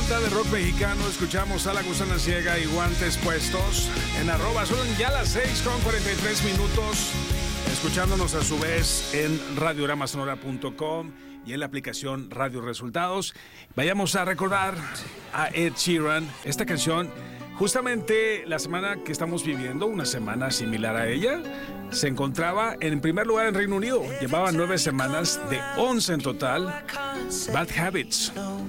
de rock mexicano. Escuchamos a La Gusana Ciega y Guantes Puestos en @. Son ya las 6:43. Escuchándonos a su vez en radiogramasonora.com y en la aplicación Radio Resultados. Vayamos a recordar a Ed Sheeran. Esta canción, justamente la semana que estamos viviendo, una semana similar a ella, se encontraba en primer lugar en Reino Unido. Llevaba 9 semanas de 11 en total. Bad Habits.